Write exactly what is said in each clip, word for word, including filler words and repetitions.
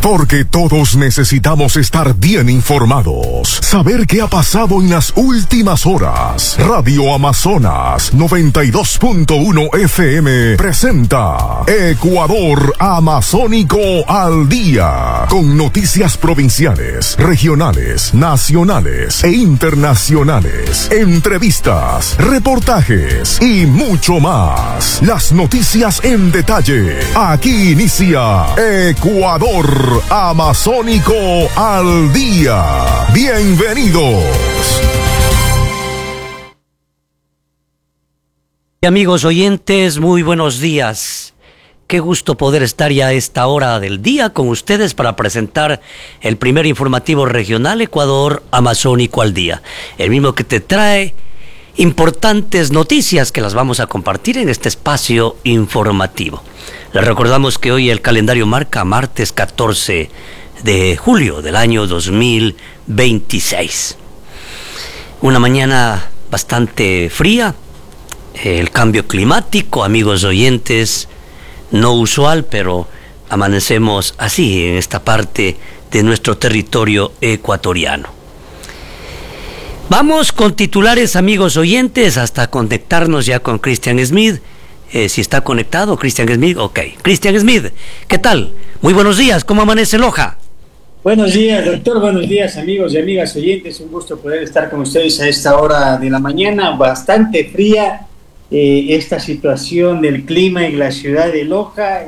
Porque todos necesitamos estar bien informados. Saber qué ha pasado en las últimas horas. Radio Amazonas noventa y dos punto uno F M presenta Ecuador Amazónico al Día. Con noticias provinciales, regionales, nacionales e internacionales. Entrevistas, reportajes y mucho más. Las noticias en detalle. Aquí inicia Ecuador Amazónico al Día. Bienvenidos. Amigos oyentes, muy buenos días. Qué gusto poder estar ya a esta hora del día con ustedes para presentar el primer informativo regional Ecuador Amazónico al Día. El mismo que te trae importantes noticias que las vamos a compartir en este espacio informativo. Les recordamos que hoy el calendario marca martes catorce de julio del año dos mil veintiséis. Una mañana bastante fría, el cambio climático, amigos oyentes, no usual, pero amanecemos así en esta parte de nuestro territorio ecuatoriano. Vamos con titulares, amigos oyentes, hasta conectarnos ya con Christian Smith. Eh, si está conectado, Christian Smith, ok. Christian Smith, ¿qué tal? Muy buenos días, ¿cómo amanece Loja? Buenos días, doctor, buenos días, amigos y amigas oyentes. Un gusto poder estar con ustedes a esta hora de la mañana, bastante fría eh, esta situación del clima en la ciudad de Loja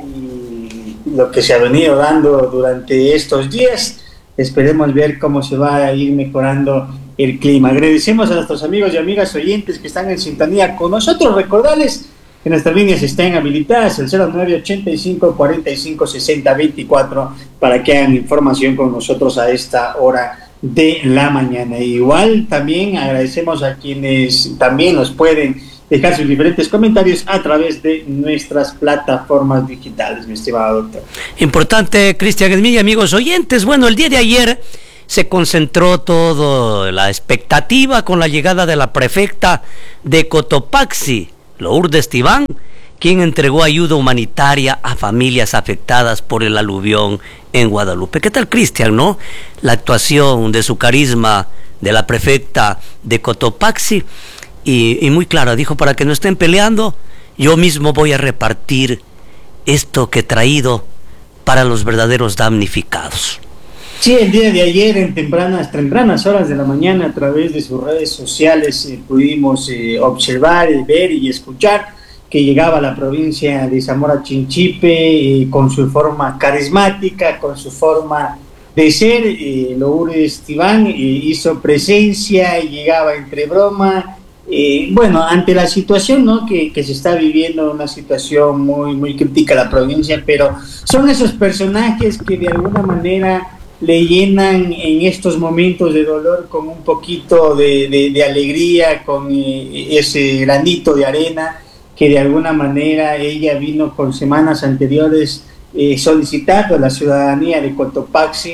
y lo que se ha venido dando durante estos días. Esperemos ver cómo se va a ir mejorando el clima. Agradecemos a nuestros amigos y amigas oyentes que están en sintonía con nosotros. Recordarles que nuestras líneas están habilitadas, el cero nueve ochenta y cinco cuarenta y cinco sesenta veinticuatro, para que hagan información con nosotros a esta hora de la mañana. Igual también agradecemos a quienes también nos pueden dejar sus diferentes comentarios a través de nuestras plataformas digitales, mi estimado doctor. Importante, Cristian Smith y amigos oyentes. Bueno, el día de ayer se concentró toda la expectativa con la llegada de la prefecta de Cotopaxi, Lourdes Tibán, quien entregó ayuda humanitaria a familias afectadas por el aluvión en Guadalupe. ¿Qué tal, Cristian, no? La actuación de su carisma de la prefecta de Cotopaxi, y, y muy clara, dijo, para que no estén peleando, yo mismo voy a repartir esto que he traído para los verdaderos damnificados. Sí, el día de ayer, en tempranas, tempranas horas de la mañana, a través de sus redes sociales, eh, pudimos eh, observar, eh, ver y escuchar que llegaba a la provincia de Zamora Chinchipe eh, con su forma carismática, con su forma de ser. eh, Lourdes Tibán eh, hizo presencia y llegaba entre broma. Eh, bueno, ante la situación, ¿no?, que, que se está viviendo, una situación muy, muy crítica a la provincia, pero son esos personajes que de alguna manera le llenan en estos momentos de dolor con un poquito de, de, de alegría, con eh, ese granito de arena que de alguna manera ella vino con semanas anteriores eh, solicitando a la ciudadanía de Cotopaxi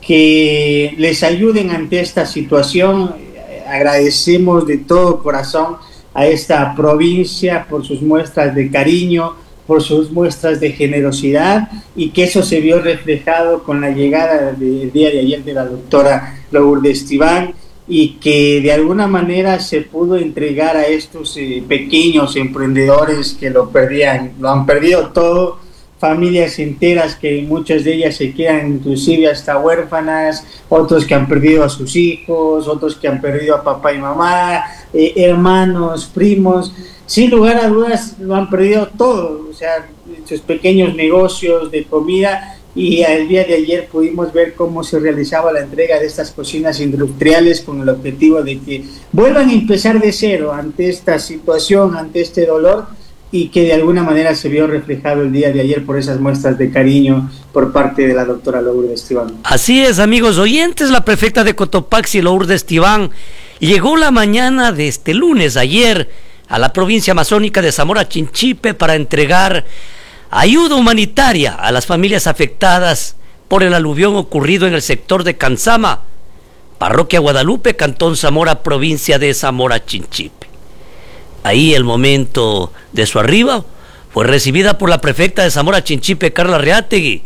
que les ayuden ante esta situación. Agradecemos de todo corazón a esta provincia por sus muestras de cariño, por sus muestras de generosidad, y que eso se vio reflejado con la llegada del día de ayer de la doctora Lourdes Tibán, y que de alguna manera se pudo entregar a estos eh, pequeños emprendedores que lo perdían, lo han perdido todo, familias enteras que muchas de ellas se quedan inclusive hasta huérfanas, otros que han perdido a sus hijos, otros que han perdido a papá y mamá, eh, hermanos, primos. Sin lugar a dudas lo han perdido todo, o sea, sus pequeños negocios de comida, y el día de ayer pudimos ver cómo se realizaba la entrega de estas cocinas industriales con el objetivo de que vuelvan a empezar de cero ante esta situación, ante este dolor, y que de alguna manera se vio reflejado el día de ayer por esas muestras de cariño por parte de la doctora Lourdes Tibán. Así es, amigos oyentes, la prefecta de Cotopaxi, Lourdes Tibán, llegó la mañana de este lunes, ayer, a la provincia amazónica de Zamora Chinchipe para entregar ayuda humanitaria a las familias afectadas por el aluvión ocurrido en el sector de Canzama, parroquia Guadalupe, cantón Zamora, provincia de Zamora Chinchipe. Ahí el momento de su arribo fue recibida por la prefecta de Zamora Chinchipe, Carla Reátegui,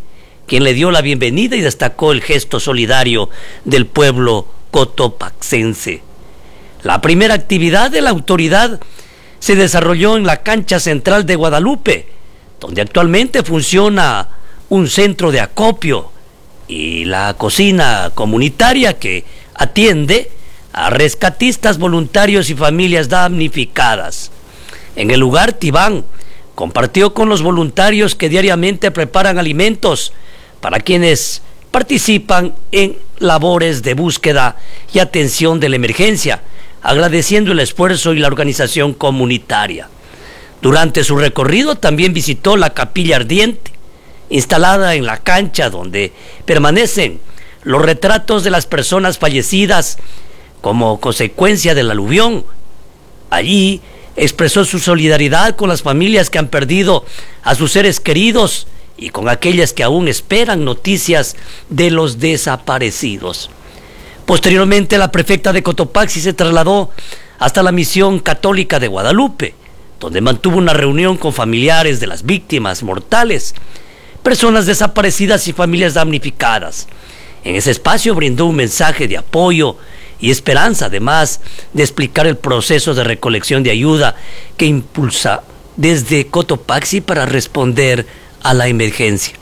quien le dio la bienvenida y destacó el gesto solidario del pueblo cotopaxense. La primera actividad de la autoridad se desarrolló en la cancha central de Guadalupe, donde actualmente funciona un centro de acopio y la cocina comunitaria que atiende a rescatistas, voluntarios y familias damnificadas. En el lugar, Tibán compartió con los voluntarios que diariamente preparan alimentos para quienes participan en labores de búsqueda y atención de la emergencia, agradeciendo el esfuerzo y la organización comunitaria. Durante su recorrido también visitó la capilla ardiente, instalada en la cancha donde permanecen los retratos de las personas fallecidas como consecuencia del aluvión. Allí expresó su solidaridad con las familias que han perdido a sus seres queridos y con aquellas que aún esperan noticias de los desaparecidos. Posteriormente, la prefecta de Cotopaxi se trasladó hasta la Misión Católica de Guadalupe, donde mantuvo una reunión con familiares de las víctimas mortales, personas desaparecidas y familias damnificadas. En ese espacio brindó un mensaje de apoyo y esperanza, además de explicar el proceso de recolección de ayuda que impulsa desde Cotopaxi para responder a la emergencia.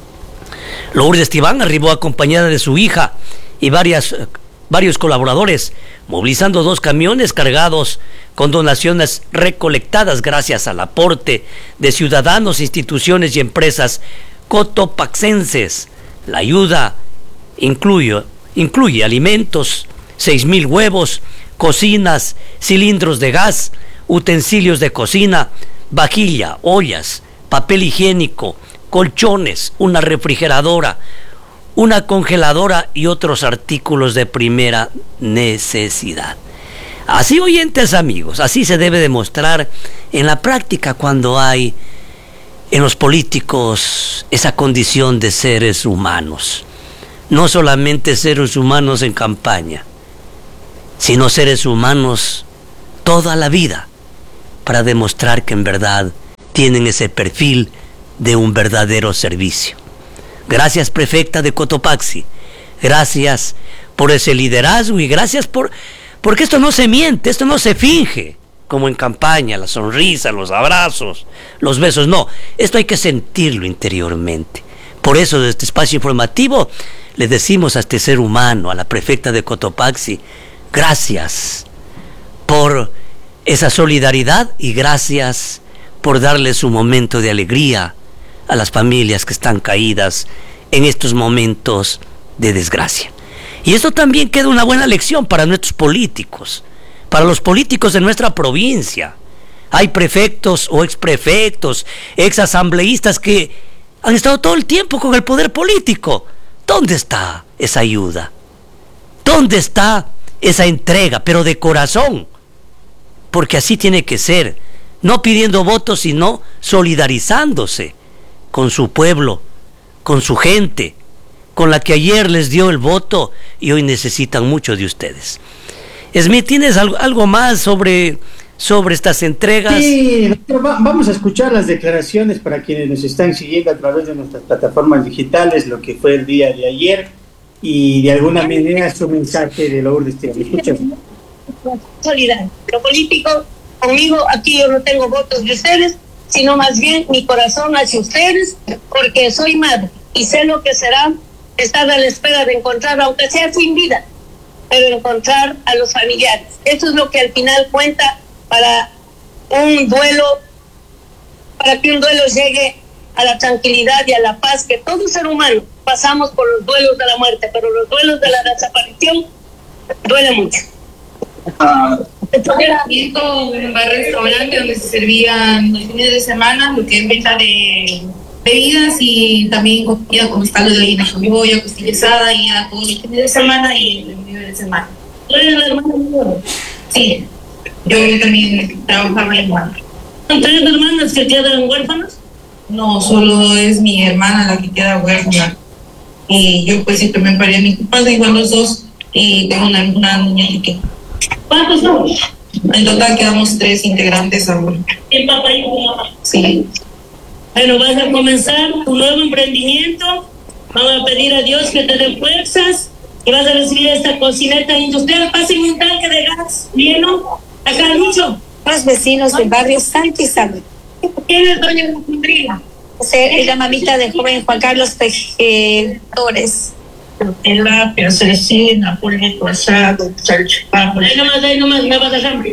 Lourdes Tibán arribó acompañada de su hija y varias, varios colaboradores, movilizando dos camiones cargados con donaciones recolectadas gracias al aporte de ciudadanos, instituciones y empresas cotopaxenses. La ayuda incluye, incluye alimentos, seis mil huevos, cocinas, cilindros de gas, utensilios de cocina, vajilla, ollas, papel higiénico, colchones, una refrigeradora, una congeladora y otros artículos de primera necesidad. Así, oyentes amigos, así se debe demostrar en la práctica cuando hay en los políticos esa condición de seres humanos. No solamente seres humanos en campaña, sino seres humanos toda la vida, para demostrar que en verdad tienen ese perfil de un verdadero servicio. Gracias, prefecta de Cotopaxi, gracias por ese liderazgo y gracias por, porque esto no se miente, esto no se finge, como en campaña, la sonrisa, los abrazos, los besos, no, esto hay que sentirlo interiormente. Por eso, desde este espacio informativo, le decimos a este ser humano, a la prefecta de Cotopaxi, gracias por esa solidaridad y gracias por darle su momento de alegría a las familias que están caídas en estos momentos de desgracia. Y esto también queda una buena lección para nuestros políticos, para los políticos de nuestra provincia. Hay prefectos o exprefectos, exasambleístas que han estado todo el tiempo con el poder político. ¿Dónde está esa ayuda? ¿Dónde está esa entrega, pero de corazón? Porque así tiene que ser, no pidiendo votos, sino solidarizándose con su pueblo, con su gente, con la que ayer les dio el voto y hoy necesitan mucho de ustedes. Smith, ¿tienes algo, algo más sobre, sobre estas entregas? Sí, doctor, va, vamos a escuchar las declaraciones para quienes nos están siguiendo a través de nuestras plataformas digitales, lo que fue el día de ayer, y de alguna manera su mensaje de Lourdes Tibán. Escuchen. Solidario. Lo político, conmigo, aquí yo no tengo votos de ustedes, sino más bien mi corazón hacia ustedes, porque soy madre y sé lo que será estar a la espera de encontrar, aunque sea sin vida, pero encontrar a los familiares. Eso es lo que al final cuenta para un duelo, para que un duelo llegue a la tranquilidad y a la paz, que todo ser humano pasamos por los duelos de la muerte, pero los duelos de la desaparición duelen mucho. Aquí con un bar restaurante donde se servían los fines de semana lo que es venta de bebidas y también comida como está lo de gallina con cebolla, costilla asada y a todos los fines de semana y el fin de semana. ¿Tú eres la hermana mayor? Sí, yo también trabajaba en Guadalajara. ¿Son tres hermanas que quedan huérfanas? No, solo es mi hermana la que queda huérfana. Y yo pues siempre me paré a mi padre, igual los dos, y tengo una, una niña pequeña. ¿Cuántos son? En total quedamos tres integrantes ahora. El papá y tu mamá. Sí. Bueno, vas a comenzar tu nuevo emprendimiento Vamos a pedir a Dios que te dé fuerzas y vas a recibir esta cocineta industrial. Pasen un tanque de gas lleno. Acá, Lucho. Los vecinos del barrio Santa Isabel. ¿Quién es doña Lucundrina? Es la mamita del joven Juan Carlos Peje Torres. Tilapia, asesina, pulito asado, salchipapa. Ahí nomás, ahí nomás, me va a dar hambre.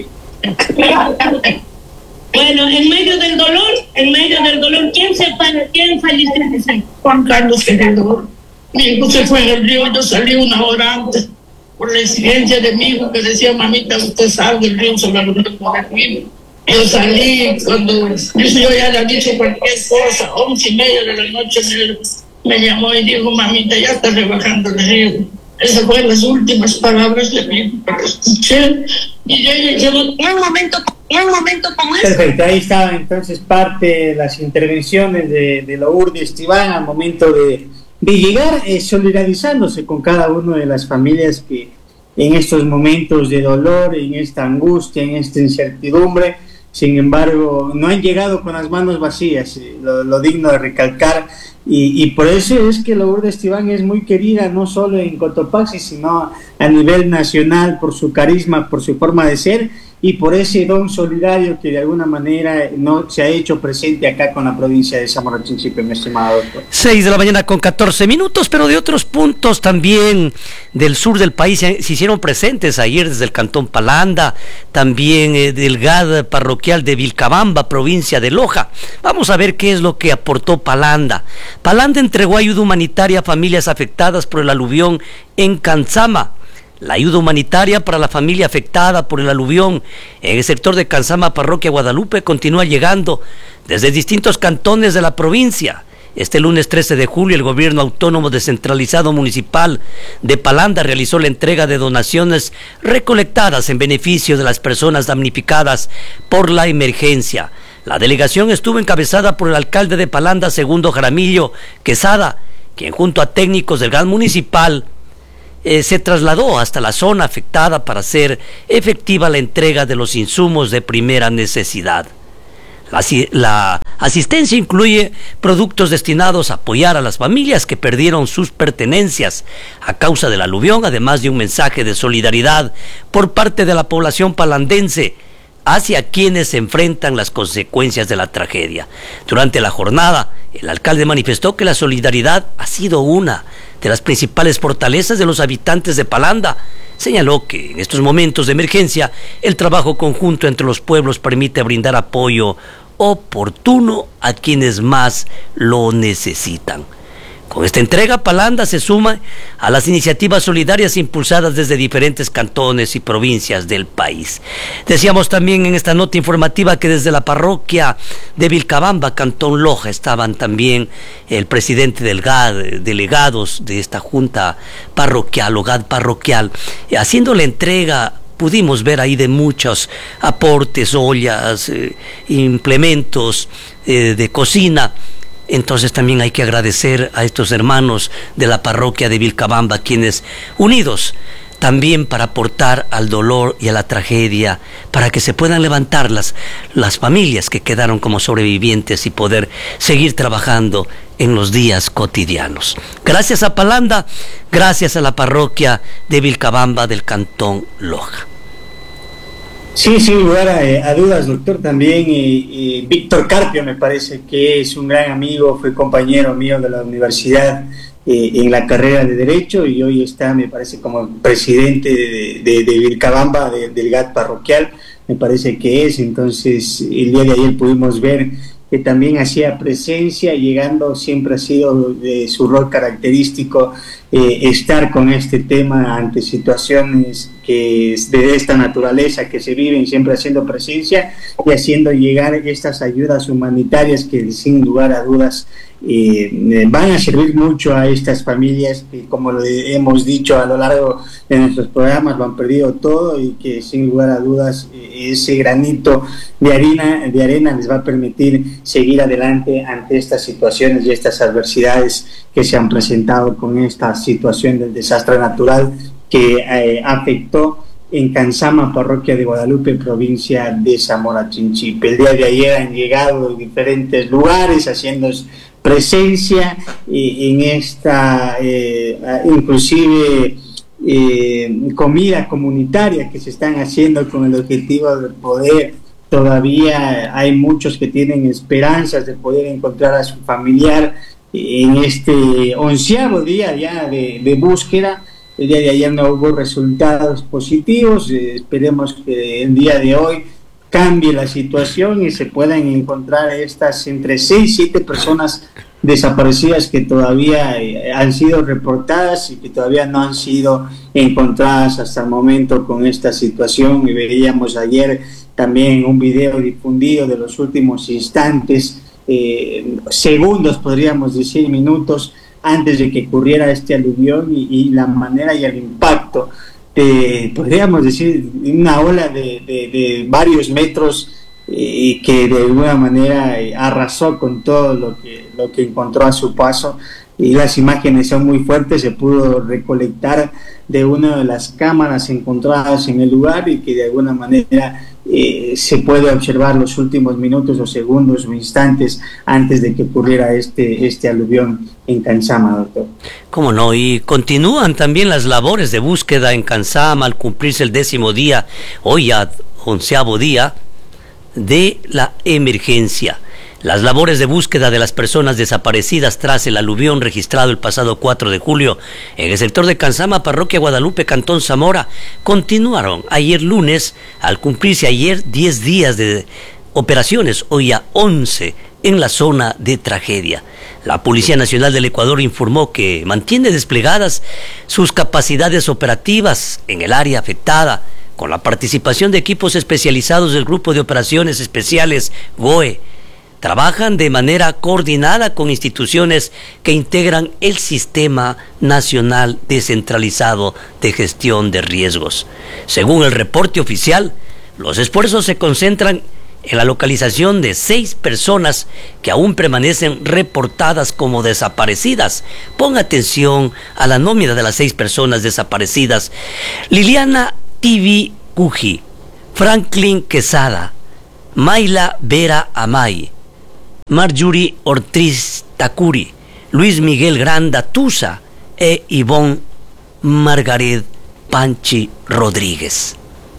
Bueno, en medio del dolor, en medio del dolor, ¿quién se fue? ¿Quién falleció? Juan Carlos Queredor. Mi hijo se fue al río, yo salí una hora antes por la exigencia de mi hijo que decía, mamita, usted salga del río sobre el río. Yo salí cuando yo ya le he dicho cualquier cosa, once y media de la noche me, me llamó y dijo, mamita, ya está rebajando el río. Esas fueron las últimas palabras de mi hijo que escuché. Y yo dije, un momento, un momento como ese. Perfecto, ahí estaban entonces parte de las intervenciones de, de Lourdes Esteban al momento de, de llegar, eh, solidarizándose con cada una de las familias que en estos momentos de dolor, en esta angustia, en esta incertidumbre, sin embargo, no han llegado con las manos vacías, eh, lo, lo digno de recalcar, y, y por eso es que Lourdes Esteban es muy querida, no solo en Cotopaxi, sino a nivel nacional, por su carisma, por su forma de ser, y por ese don solidario que de alguna manera no se ha hecho presente acá con la provincia de Zamora Chinchipe, mi estimado doctor. seis de la mañana con catorce minutos, pero de otros puntos también del sur del país se, se hicieron presentes ayer desde el cantón Palanda, también eh, del G A D parroquial de Vilcabamba, provincia de Loja. Vamos a ver qué es lo que aportó Palanda. Palanda entregó ayuda humanitaria a familias afectadas por el aluvión en Canzama. La ayuda humanitaria para la familia afectada por el aluvión en el sector de Canzama, parroquia Guadalupe, continúa llegando desde distintos cantones de la provincia. Este lunes trece de julio, el Gobierno Autónomo Descentralizado Municipal de Palanda realizó la entrega de donaciones recolectadas en beneficio de las personas damnificadas por la emergencia. La delegación estuvo encabezada por el alcalde de Palanda, Segundo Jaramillo Quesada, quien junto a técnicos del G A D municipal Eh, se trasladó hasta la zona afectada para hacer efectiva la entrega de los insumos de primera necesidad. La, la asistencia incluye productos destinados a apoyar a las familias que perdieron sus pertenencias a causa del aluvión, además de un mensaje de solidaridad por parte de la población palandense hacia quienes enfrentan las consecuencias de la tragedia. Durante la jornada, el alcalde manifestó que la solidaridad ha sido una de las principales fortalezas de los habitantes de Palanda. Señaló que en estos momentos de emergencia, el trabajo conjunto entre los pueblos permite brindar apoyo oportuno a quienes más lo necesitan. Con esta entrega, Palanda se suma a las iniciativas solidarias impulsadas desde diferentes cantones y provincias del país. Decíamos también en esta nota informativa que desde la parroquia de Vilcabamba, cantón Loja, estaban también el presidente del G A D, delegados de esta junta parroquial o G A D parroquial, haciendo la entrega. Pudimos ver ahí de muchos aportes, ollas, eh, implementos eh, de cocina. Entonces también hay que agradecer a estos hermanos de la parroquia de Vilcabamba, quienes unidos también para aportar al dolor y a la tragedia, para que se puedan levantar las, las familias que quedaron como sobrevivientes y poder seguir trabajando en los días cotidianos. Gracias a Palanda, gracias a la parroquia de Vilcabamba del cantón Loja. Sí, sin lugar a, a dudas, doctor, también eh, eh, Víctor Carpio me parece que es un gran amigo, fue compañero mío de la universidad eh, en la carrera de Derecho y hoy está, me parece, como presidente de, de, de Vilcabamba, de, del G A D parroquial, me parece que es. Entonces, el día de ayer pudimos ver que también hacía presencia, llegando, siempre ha sido de su rol característico eh, estar con este tema ante situaciones que es de esta naturaleza que se viven, siempre haciendo presencia y haciendo llegar estas ayudas humanitarias que sin lugar a dudas eh, van a servir mucho a estas familias que, como lo hemos dicho a lo largo de nuestros programas, lo han perdido todo y que sin lugar a dudas eh, ese granito de arena, de arena les va a permitir seguir adelante ante estas situaciones y estas adversidades que se han presentado con esta situación del desastre natural que eh, afectó en Canzama, parroquia de Guadalupe, provincia de Zamora Chinchipe. El día de ayer han llegado de diferentes lugares haciendo presencia eh, en esta eh, inclusive eh, comida comunitaria que se están haciendo con el objetivo de poder. Todavía hay muchos que tienen esperanzas de poder encontrar a su familiar en este onceavo día ya de, de búsqueda. El día de ayer no hubo resultados positivos, eh, esperemos que el día de hoy cambie la situación y se puedan encontrar estas entre seis y siete personas desaparecidas que todavía eh, han sido reportadas y que todavía no han sido encontradas hasta el momento con esta situación. Y veíamos ayer también un video difundido de los últimos instantes, eh, segundos podríamos decir, minutos antes de que ocurriera este aluvión y, y la manera y el impacto de, podríamos decir, una ola de, de, de varios metros y eh, que de alguna manera eh, arrasó con todo lo que, lo que encontró a su paso. Y las imágenes son muy fuertes, se pudo recolectar de una de las cámaras encontradas en el lugar y que de alguna manera eh, se puede observar los últimos minutos o segundos o instantes antes de que ocurriera este, este aluvión en Cansama, doctor. ¿Cómo no? Y continúan también las labores de búsqueda en Cansama al cumplirse el décimo día, hoy ya onceavo día, de la emergencia. Las labores de búsqueda de las personas desaparecidas tras el aluvión registrado el pasado cuatro de julio en el sector de Cansama, Parroquia Guadalupe, Cantón Zamora, continuaron ayer lunes al cumplirse ayer diez días de operaciones, hoy ya once en la zona de tragedia. La Policía Nacional del Ecuador informó que mantiene desplegadas sus capacidades operativas en el área afectada, con la participación de equipos especializados del Grupo de Operaciones Especiales G O E. Trabajan de manera coordinada con instituciones que integran el Sistema Nacional Descentralizado de Gestión de Riesgos. Según el reporte oficial, los esfuerzos se concentran en la localización de seis personas que aún permanecen reportadas como desaparecidas. Ponga atención a la nómina de las seis personas desaparecidas: Liliana Tibi Cuji, Franklin Quesada, Mayla Vera Amay, Marjorie Ortiz Tacuri, Luis Miguel Granda Tusa e Ivonne Margaret Panchi Rodríguez.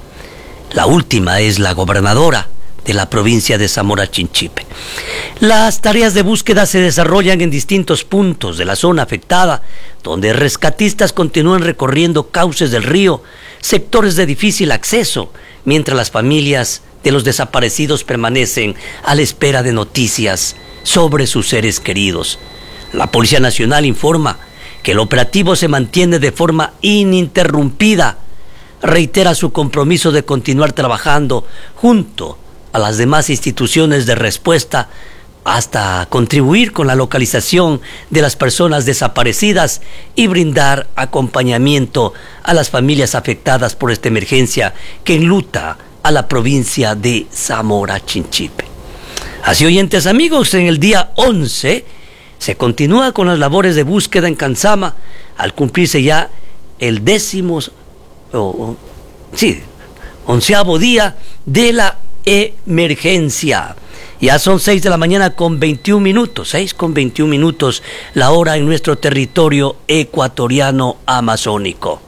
La última es la gobernadora de la provincia de Zamora Chinchipe. Las tareas de búsqueda se desarrollan en distintos puntos de la zona afectada, donde rescatistas continúan recorriendo cauces del río, sectores de difícil acceso, mientras las familias de los desaparecidos permanecen a la espera de noticias sobre sus seres queridos. La Policía Nacional informa que el operativo se mantiene de forma ininterrumpida. Reitera su compromiso de continuar trabajando junto a las demás instituciones de respuesta hasta contribuir con la localización de las personas desaparecidas y brindar acompañamiento a las familias afectadas por esta emergencia que enluta a la provincia de Zamora Chinchipe. Así, oyentes amigos, en el día once se continúa con las labores de búsqueda en Cansama al cumplirse ya el décimo, o, o, sí, onceavo día de la emergencia. Ya son seis de la mañana con veintiún minutos, seis con veintiún minutos la hora en nuestro territorio ecuatoriano amazónico.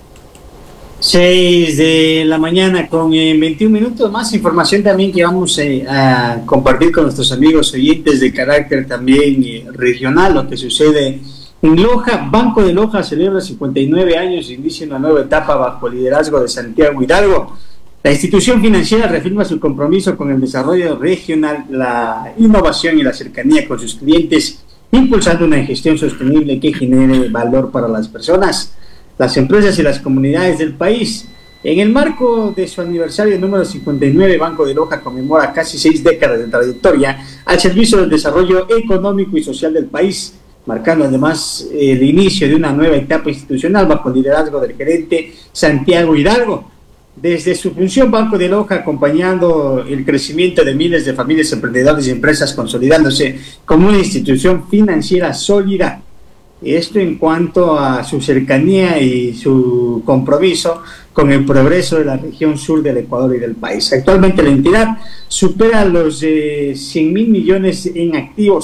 seis de la mañana con eh, veintiún minutos. Más información también que vamos eh, a compartir con nuestros amigos oyentes de carácter también eh, regional, lo que sucede en Loja. Banco de Loja celebra cincuenta y nueve años e inicia una nueva etapa bajo el liderazgo de Santiago Hidalgo. La institución financiera reafirma su compromiso con el desarrollo regional, la innovación y la cercanía con sus clientes, impulsando una gestión sostenible que genere valor para las personas, las empresas y las comunidades del país. En el marco de su aniversario número cincuenta y nueve, Banco de Loja conmemora casi seis décadas de trayectoria al servicio del desarrollo económico y social del país, marcando además el inicio de una nueva etapa institucional bajo el liderazgo del gerente Santiago Hidalgo. Desde su función, Banco de Loja, acompañando el crecimiento de miles de familias, emprendedores y empresas, consolidándose como una institución financiera sólida. Esto en cuanto a su cercanía y su compromiso con el progreso de la región sur del Ecuador y del país. Actualmente la entidad supera los eh, cien mil millones en activos,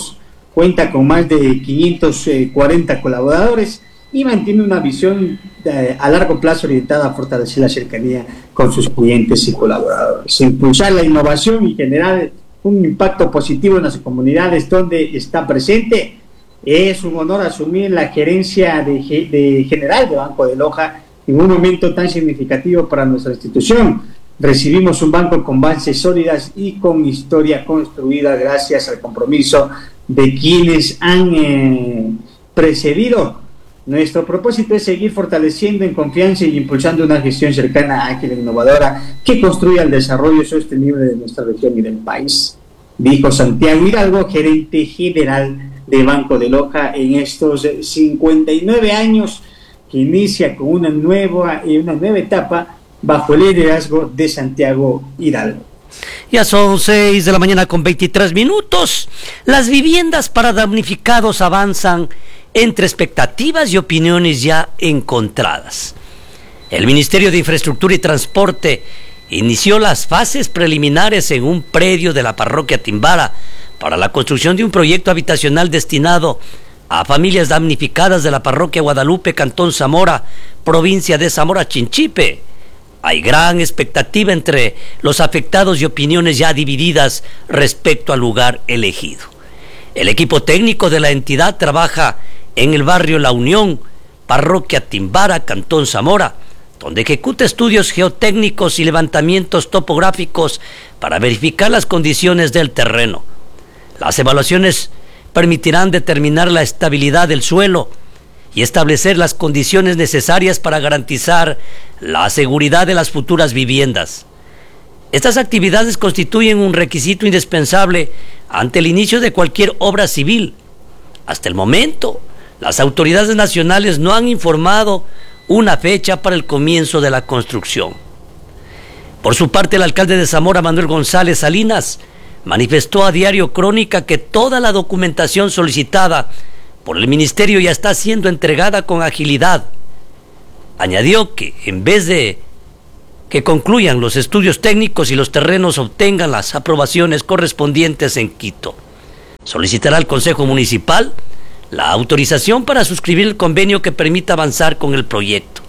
cuenta con más de quinientos cuarenta colaboradores y mantiene una visión de, a largo plazo orientada a fortalecer la cercanía con sus clientes y colaboradores, impulsar la innovación y generar un impacto positivo en las comunidades donde está presente. Es un honor asumir la gerencia de, de general de Banco de Loja en un momento tan significativo para nuestra institución. Recibimos un banco con bases sólidas y con historia construida gracias al compromiso de quienes han eh, precedido. Nuestro propósito es seguir fortaleciendo en confianza y impulsando una gestión cercana, ágil e innovadora que construya el desarrollo sostenible de nuestra región y del país, dijo Santiago Hidalgo, gerente general de Banco de Loja, en estos cincuenta y nueve años que inicia con una nueva, una nueva etapa bajo el liderazgo de Santiago Hidalgo. Ya son seis de la mañana con veintitrés minutos. Las viviendas para damnificados avanzan entre expectativas y opiniones ya encontradas. El Ministerio de Infraestructura y Transporte inició las fases preliminares en un predio de la parroquia Timbara para la construcción de un proyecto habitacional destinado a familias damnificadas de la parroquia Guadalupe, Cantón Zamora, provincia de Zamora Chinchipe. Hay gran expectativa entre los afectados y opiniones ya divididas respecto al lugar elegido. El equipo técnico de la entidad trabaja en el barrio La Unión, parroquia Timbara, Cantón Zamora, donde ejecuta estudios geotécnicos y levantamientos topográficos para verificar las condiciones del terreno. Las evaluaciones permitirán determinar la estabilidad del suelo y establecer las condiciones necesarias para garantizar la seguridad de las futuras viviendas. Estas actividades constituyen un requisito indispensable ante el inicio de cualquier obra civil. Hasta el momento, las autoridades nacionales no han informado una fecha para el comienzo de la construcción. Por su parte, el alcalde de Zamora, Manuel González Salinas, manifestó a Diario Crónica que toda la documentación solicitada por el ministerio ya está siendo entregada con agilidad. Añadió que en vez de que concluyan los estudios técnicos y los terrenos obtengan las aprobaciones correspondientes en Quito, solicitará al Consejo Municipal la autorización para suscribir el convenio que permita avanzar con el proyecto.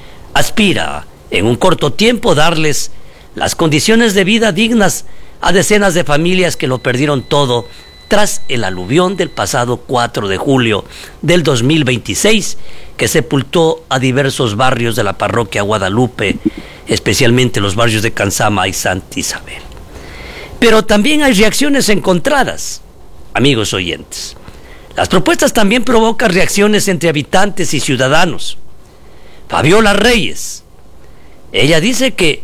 Aspira en un corto tiempo darles las condiciones de vida dignas a decenas de familias que lo perdieron todo tras el aluvión del pasado cuatro de julio del dos mil veintiséis, que sepultó a diversos barrios de la parroquia Guadalupe, especialmente los barrios de Canzama y Santa Isabel. Pero también hay reacciones encontradas, amigos oyentes. Las propuestas también provocan reacciones entre habitantes y ciudadanos. Fabiola Reyes, ella dice que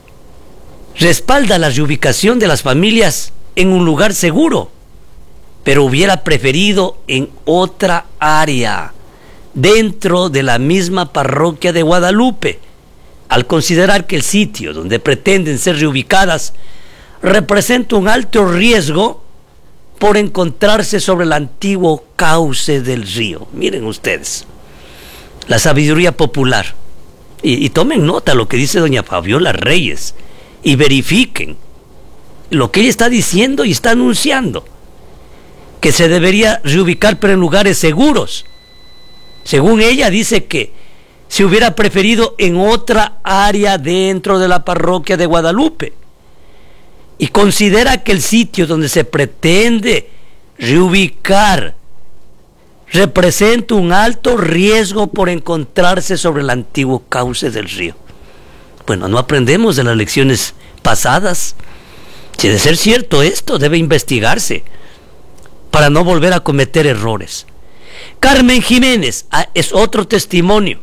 respalda la reubicación de las familias en un lugar seguro, pero hubiera preferido en otra área, dentro de la misma parroquia de Guadalupe, al considerar que el sitio donde pretenden ser reubicadas representa un alto riesgo por encontrarse sobre el antiguo cauce del río. Miren ustedes, la sabiduría popular. Y, y tomen nota lo que dice doña Fabiola Reyes y verifiquen lo que ella está diciendo y está anunciando, que se debería reubicar pero en lugares seguros. Según ella, dice que se hubiera preferido en otra área dentro de la parroquia de Guadalupe, y considera que el sitio donde se pretende reubicar representa un alto riesgo por encontrarse sobre el antiguo cauce del río. Bueno, no aprendemos de las lecciones pasadas. Si de ser cierto esto, debe investigarse para no volver a cometer errores. Carmen Jiménez es otro testimonio.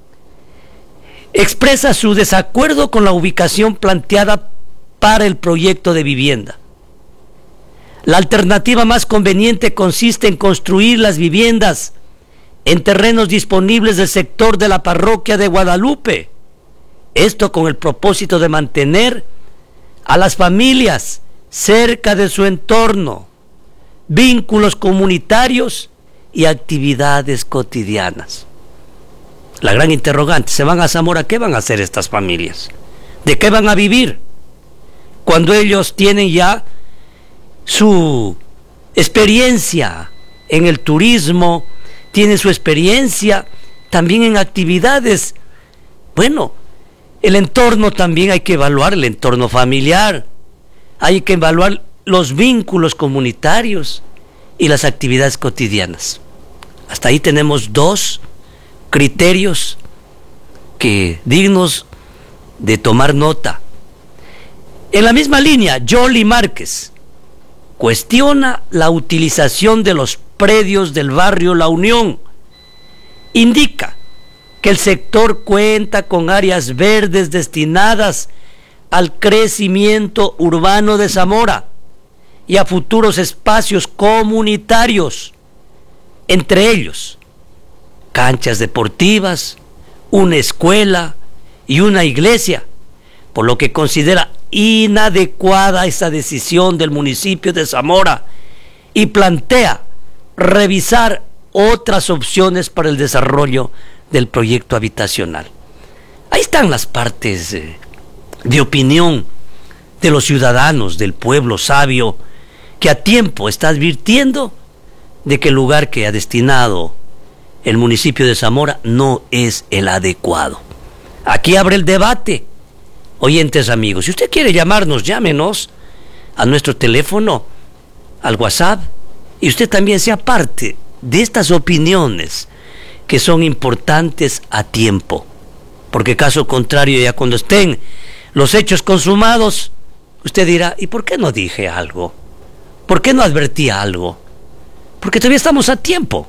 Expresa su desacuerdo con la ubicación planteada para el proyecto de vivienda. La alternativa más conveniente consiste en construir las viviendas en terrenos disponibles del sector de la parroquia de Guadalupe. Esto con el propósito de mantener a las familias cerca de su entorno, vínculos comunitarios y actividades cotidianas. La gran interrogante: ¿se van a Zamora? ¿Qué van a hacer estas familias? ¿De qué van a vivir cuando ellos tienen ya su experiencia en el turismo, tienen su experiencia también en actividades. Bueno, el entorno también hay que evaluar, el entorno familiar, hay que evaluar los vínculos comunitarios y las actividades cotidianas. Hasta ahí tenemos dos criterios que dignos de tomar nota. En la misma línea, Yoli Márquez cuestiona la utilización de los predios del barrio La Unión. Indica que el sector cuenta con áreas verdes destinadas al crecimiento urbano de Zamora y a futuros espacios comunitarios, entre ellos canchas deportivas, una escuela y una iglesia, por lo que considera inadecuada esa decisión del municipio de Zamora y plantea revisar otras opciones para el desarrollo del proyecto habitacional. Ahí están las partes eh, de opinión de los ciudadanos, del pueblo sabio, que a tiempo está advirtiendo de que el lugar que ha destinado el municipio de Zamora no es el adecuado. Aquí abre el debate. Oyentes amigos, si usted quiere llamarnos, llámenos a nuestro teléfono, al WhatsApp, y usted también sea parte de estas opiniones que son importantes a tiempo, porque caso contrario, ya cuando estén los hechos consumados, usted dirá, ¿y por qué no dije algo? ¿Por qué no advertí algo? Porque todavía estamos a tiempo.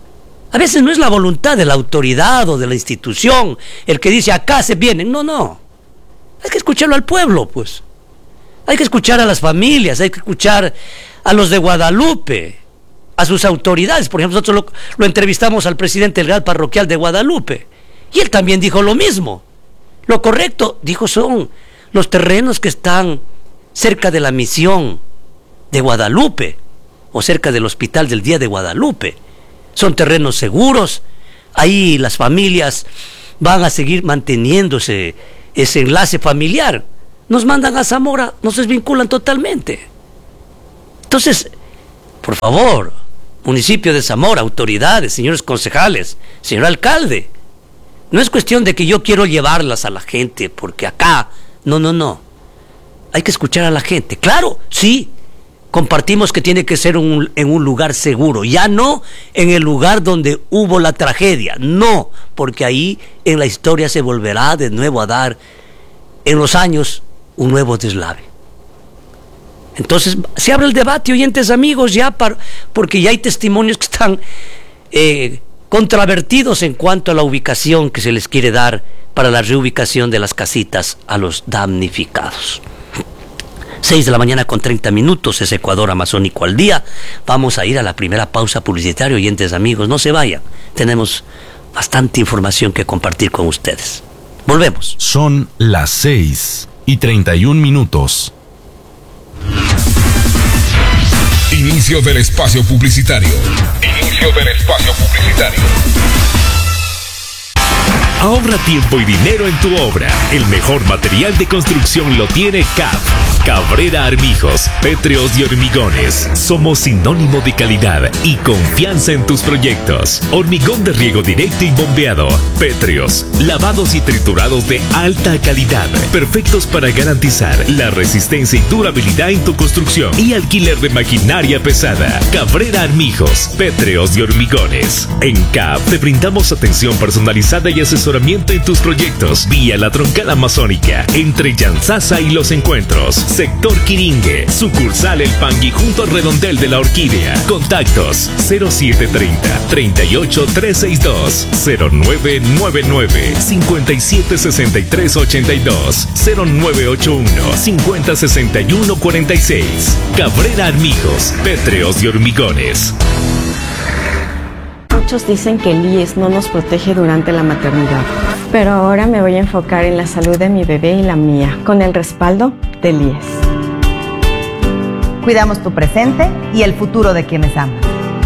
A veces no es la voluntad de la autoridad o de la institución el que dice acá se vienen, no, no. Hay que escucharlo al pueblo, pues. Hay que escuchar a las familias, hay que escuchar a los de Guadalupe, a sus autoridades. Por ejemplo, nosotros lo, lo entrevistamos al presidente del Real Parroquial de Guadalupe, y él también dijo lo mismo. Lo correcto, dijo, son los terrenos que están cerca de la misión de Guadalupe, o cerca del Hospital del Día de Guadalupe. Son terrenos seguros, ahí las familias van a seguir manteniéndose ese enlace familiar. Nos mandan a Zamora, nos desvinculan totalmente. Entonces, por favor, municipio de Zamora, autoridades, señores concejales, señor alcalde, no es cuestión de que yo quiero llevarlas a la gente, porque acá, no, no, no. Hay que escuchar a la gente. Claro, sí, compartimos que tiene que ser un, en un lugar seguro, ya no en el lugar donde hubo la tragedia, no, porque ahí en la historia se volverá de nuevo a dar en los años un nuevo deslave. Entonces se abre el debate, oyentes amigos, ya para, porque ya hay testimonios que están eh, contravertidos en cuanto a la ubicación que se les quiere dar para la reubicación de las casitas a los damnificados. seis de la mañana con treinta minutos, es Ecuador Amazónico al día. Vamos a ir a la primera pausa publicitaria, oyentes amigos, no se vayan. Tenemos bastante información que compartir con ustedes. Volvemos. Son las seis y treinta y un minutos. Inicio del espacio publicitario. Inicio del espacio publicitario. Ahorra tiempo y dinero en tu obra. El mejor material de construcción lo tiene C A P. Cabrera Armijos, Pétreos y Hormigones. Somos sinónimo de calidad y confianza en tus proyectos. Hormigón de riego directo y bombeado. Pétreos, lavados y triturados de alta calidad. Perfectos para garantizar la resistencia y durabilidad en tu construcción. Y alquiler de maquinaria pesada. Cabrera Armijos, Pétreos y Hormigones. En C A P te brindamos atención personalizada y asesoramiento en tus proyectos. Vía la Troncal Amazónica, entre Yanzasa y Los Encuentros. Sector Quiringue, sucursal El Pangui junto al redondel de la Orquídea. Contactos cero siete treinta, treinta y ocho trescientos sesenta y dos, cero nueve nueve nueve, cincuenta y siete sesenta y tres ochenta y dos, cero nueve ocho uno, cincuenta sesenta y uno cuarenta y seis. Cabrera Armijos, Pétreos y Hormigones. Muchos dicen que el I E S no nos protege durante la maternidad, pero ahora me voy a enfocar en la salud de mi bebé y la mía, con el respaldo del I E S. Cuidamos tu presente y el futuro de quienes amas.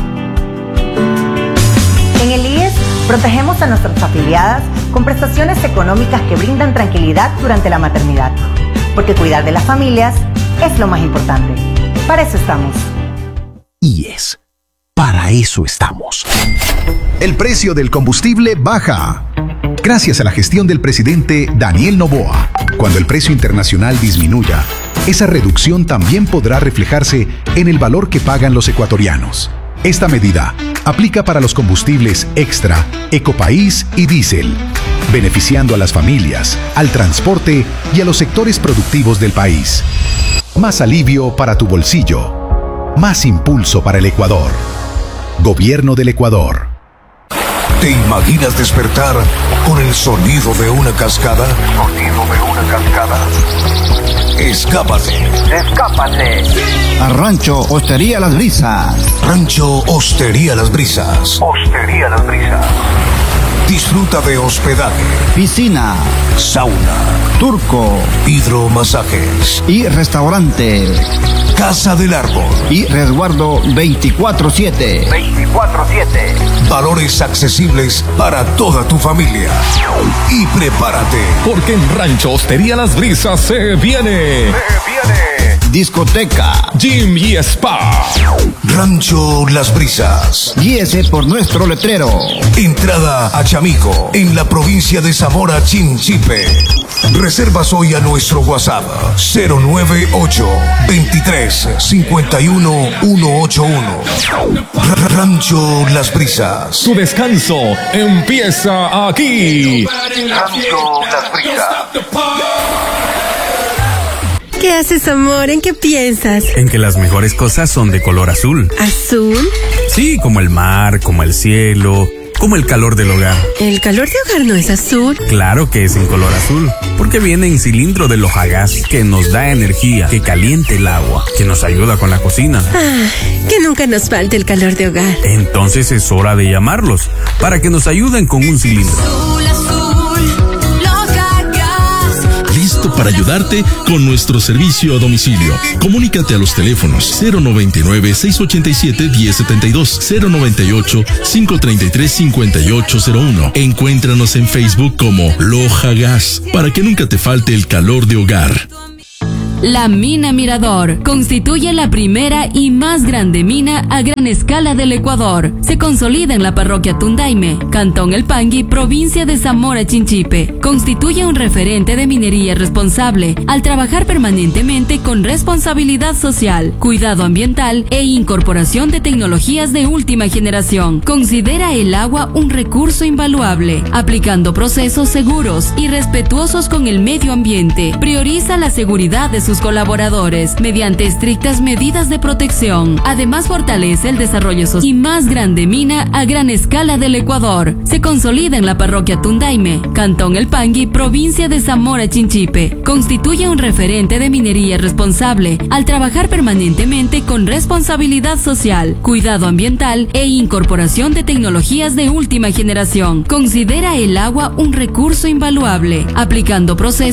En el I E S protegemos a nuestras afiliadas con prestaciones económicas que brindan tranquilidad durante la maternidad, porque cuidar de las familias es lo más importante. Para eso estamos. I E S. Para Para eso estamos. El precio del combustible baja. Gracias a la gestión del presidente Daniel Noboa. Cuando el precio internacional disminuya, esa reducción también podrá reflejarse en el valor que pagan los ecuatorianos. Esta medida aplica para los combustibles Extra, Ecopaís y Diésel, beneficiando a las familias, al transporte y a los sectores productivos del país. Más alivio para tu bolsillo. Más impulso para el Ecuador. Gobierno del Ecuador. ¿Te imaginas despertar con el sonido de una cascada? Sonido de una cascada. Escápate. Escápate. A Rancho Hostería Las Brisas. Rancho Hostería Las Brisas. Hostería Las Brisas. Disfruta de hospedaje, piscina, sauna, turco, hidromasajes y restaurante. Casa del Árbol y resguardo veinticuatro siete. veinticuatro siete. Valores accesibles para toda tu familia. Y prepárate, porque en Rancho Hostería Las Brisas se viene. Se viene. Discoteca, gym y spa. Rancho Las Brisas. Guíese por nuestro letrero. Entrada a Chamico, en la provincia de Zamora Chinchipe. Reservas hoy a nuestro WhatsApp cero nueve ocho, veintitrés, cincuenta y uno, ciento ochenta y uno. Rancho Las Brisas. Tu descanso empieza aquí. Rancho Las Brisas. ¿Qué haces, amor? ¿En qué piensas? En que las mejores cosas son de color azul. ¿Azul? Sí, como el mar, como el cielo, como el calor del hogar. ¿El calor de hogar no es azul? Claro que es en color azul, porque viene en cilindro de Lojagas, que nos da energía, que caliente el agua, que nos ayuda con la cocina. Ah, que nunca nos falte el calor de hogar. Entonces es hora de llamarlos, para que nos ayuden con un cilindro. Azul, azul, Lojagas. Listo para ayudarte con nuestro servicio a domicilio. Comunícate a los teléfonos cero noventa y nueve, seiscientos ochenta y siete, diez setenta y dos, cero noventa y ocho, quinientos treinta y tres, cincuenta y ocho cero uno. Encuéntranos en Facebook como Lojagas para que nunca te falte el calor de hogar. La Mina Mirador constituye la primera y más grande mina a gran escala del Ecuador. Se consolida en la parroquia Tundaime, Cantón El Pangui, provincia de Zamora Chinchipe. Constituye un referente de minería responsable al trabajar permanentemente con responsabilidad social, cuidado ambiental e incorporación de tecnologías de última generación. Considera el agua un recurso invaluable, aplicando procesos seguros y respetuosos con el medio ambiente. Prioriza la seguridad de sus colaboradores mediante estrictas medidas de protección. Además, fortalece el desarrollo social y más grande mina a gran escala del Ecuador. Se consolida en la parroquia Tundaime, Cantón El Pangui, provincia de Zamora Chinchipe. Constituye un referente de minería responsable al trabajar permanentemente con responsabilidad social, cuidado ambiental e incorporación de tecnologías de última generación. Considera el agua un recurso invaluable, aplicando procesos